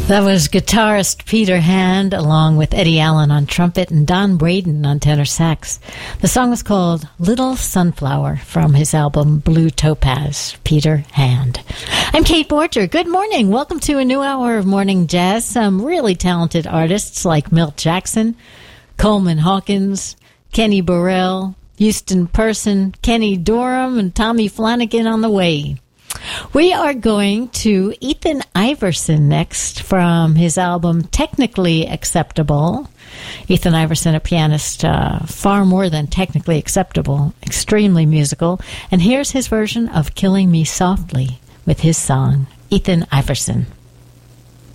That was guitarist Peter Hand, along with Eddie Allen on trumpet and Don Braden on tenor sax. The song was called Little Sunflower from his album Blue Topaz, Peter Hand. I'm Kate Borger. Good morning. Welcome to a new hour of Morning Jazz. Some really talented artists like Milt Jackson, Coleman Hawkins, Kenny Burrell, Houston Person, Kenny Dorham, and Tommy Flanagan on the way. We are going to Ethan Iverson next from his album Technically Acceptable. Ethan Iverson, a pianist far more than technically acceptable, extremely musical. And here's his version of Killing Me Softly with his song, Ethan Iverson.